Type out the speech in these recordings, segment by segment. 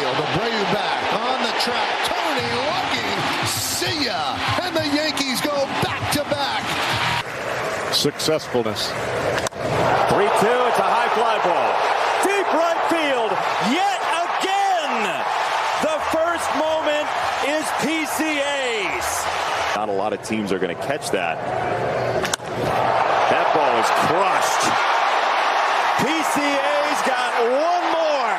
field. Abreu back on the track. Tony looking. See ya. And the Yankees go back to back. Successfulness. 3-2. It's a high fly ball. Deep right field. Yet again. The first moment is PCA's. Not a lot of teams are going to catch that. That ball is crushed. PCA's got one more.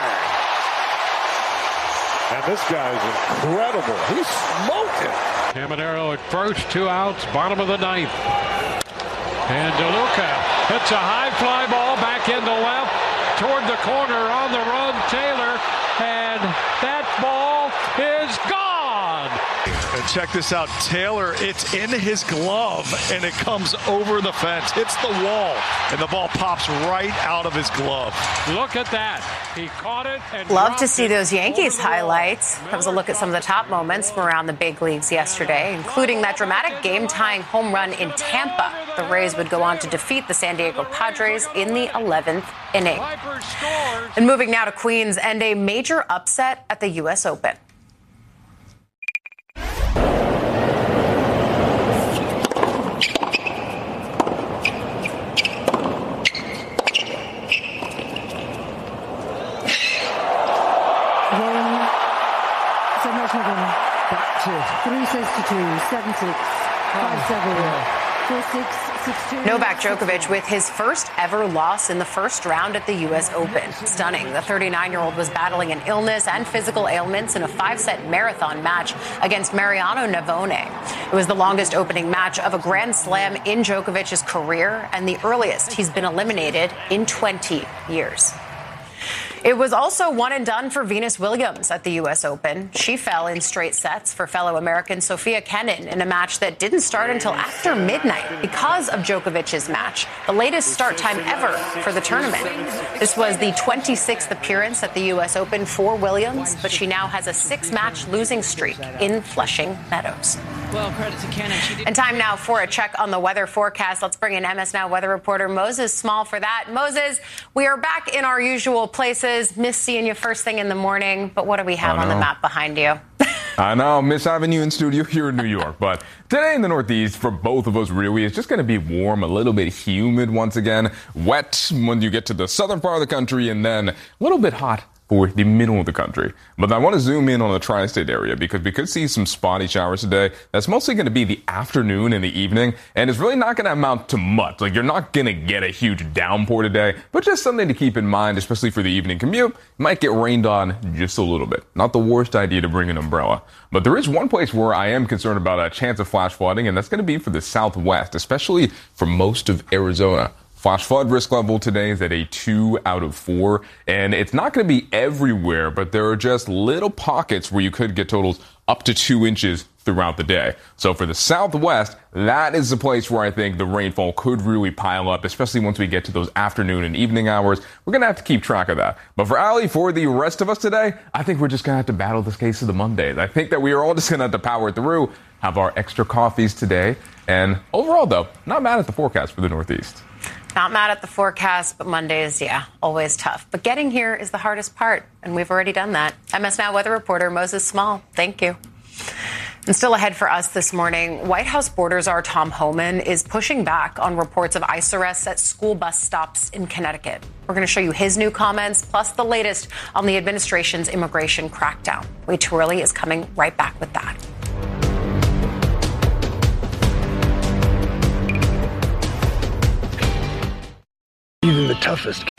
And this guy's incredible. He's smoking. Caminero at first, 2 outs, bottom of the ninth. And DeLuca hits a high fly ball back into left toward the corner on the run. Taylor, and that ball is gone. And check this out, Taylor, it's in his glove, and it comes over the fence. Hits the wall, and the ball pops right out of his glove. Look at that. He caught it and love to see those Yankees highlights. That was a look at some of the top moments from around the big leagues yesterday, including that dramatic game-tying home run in Tampa. The Rays would go on to defeat the San Diego Padres in the 11th inning. And moving now to Queens and a major upset at the U.S. Open. Back to 3 sets to 2, 7-6, 5-7, 4-6, 6-2. Novak Djokovic with his first ever loss in the first round at the U.S. Open. Stunning. The 39-year-old was battling an illness and physical ailments in a 5-set marathon match against Mariano Navone. It was the longest opening match of a Grand Slam in Djokovic's career and the earliest he's been eliminated in 20 years. It was also one and done for Venus Williams at the U.S. Open. She fell in straight sets for fellow American Sophia Kenin in a match that didn't start until after midnight because of Djokovic's match, the latest start time ever for the tournament. This was the 26th appearance at the U.S. Open for Williams, but she now has a 6-match losing streak in Flushing Meadows. Well, credit to Kenin. And time now for a check on the weather forecast. Let's bring in MS Now weather reporter Moses Small for that. Moses, we are back in our usual places. Miss seeing you first thing in the morning, but what do we have on the map behind you? I know, miss having you in studio here in New York, but today in the Northeast for both of us really, it's just going to be warm, a little bit humid once again, wet when you get to the southern part of the country, and then a little bit hot for the middle of the country. But I want to zoom in on the tri-state area because we could see some spotty showers today. That's mostly going to be the afternoon and the evening, and it's really not going to amount to much. Like, you're not going to get a huge downpour today, but just something to keep in mind, especially for the evening commute. You might get rained on just a little bit. Not the worst idea to bring an umbrella. But there is one place where I am concerned about a chance of flash flooding, and that's going to be for the southwest, especially for most of Arizona. Flash flood risk level today is at a 2 out of 4, and it's not going to be everywhere, but there are just little pockets where you could get totals up to 2 inches throughout the day. So for the southwest, that is the place where I think the rainfall could really pile up, especially once we get to those afternoon and evening hours. We're going to have to keep track of that. But for Allie, for the rest of us today, I think we're just going to have to battle this case of the Mondays. I think that we are all just going to have to power through, have our extra coffees today, and overall, though, not mad at the forecast for the Northeast. Not mad at the forecast, but Mondays, yeah, always tough. But getting here is the hardest part, and we've already done that. MS Now weather reporter Moses Small, thank you. And still ahead for us this morning, White House border czar Tom Homan is pushing back on reports of ICE arrests at school bus stops in Connecticut. We're going to show you his new comments, plus the latest on the administration's immigration crackdown. Wait Too Early is coming right back with that. Even the toughest